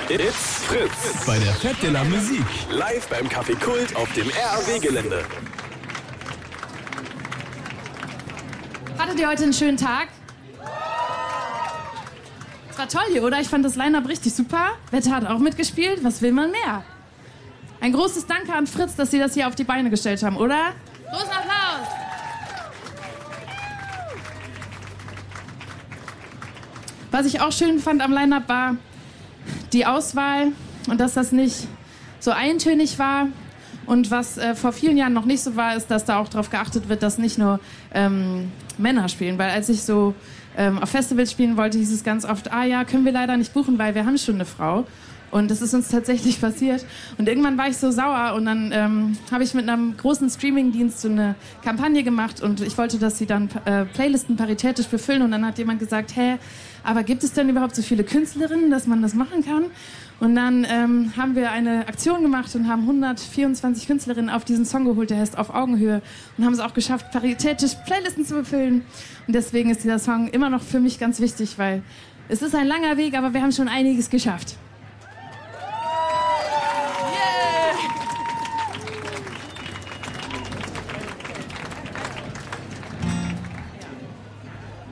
It's Fritz. Bei der Fête de la Musique. Live beim Café Kult auf dem RAW-Gelände. Hattet ihr heute einen schönen Tag? Es war toll hier, oder? Ich fand das Line-Up richtig super. Wetter hat auch mitgespielt. Was will man mehr? Ein großes Danke an Fritz, dass Sie das hier auf die Beine gestellt haben, oder? Großen Applaus! Was ich auch schön fand am Line-Up war die Auswahl und dass das nicht so eintönig war. Und was vor vielen Jahren noch nicht so war, ist, dass da auch darauf geachtet wird, dass nicht nur Männer spielen. Weil als ich so auf Festivals spielen wollte, hieß es ganz oft, ja, können wir leider nicht buchen, weil wir haben schon eine Frau. Und das ist uns tatsächlich passiert. Und irgendwann war ich so sauer und dann habe ich mit einem großen Streamingdienst so eine Kampagne gemacht und ich wollte, dass sie dann Playlisten paritätisch befüllen. Und dann hat jemand gesagt, aber gibt es denn überhaupt so viele Künstlerinnen, dass man das machen kann? Und dann haben wir eine Aktion gemacht und haben 124 Künstlerinnen auf diesen Song geholt, der heißt Auf Augenhöhe. Und haben es auch geschafft, paritätisch Playlisten zu befüllen. Und deswegen ist dieser Song immer noch für mich ganz wichtig, weil es ist ein langer Weg, aber wir haben schon einiges geschafft.